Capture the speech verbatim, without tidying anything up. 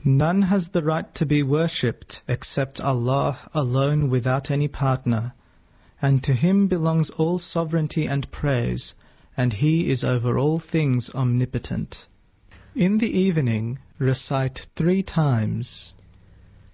None has the right to be worshipped except Allah alone without any partner, and to Him belongs all sovereignty and praise, and He is over all things omnipotent. In the evening, recite three times,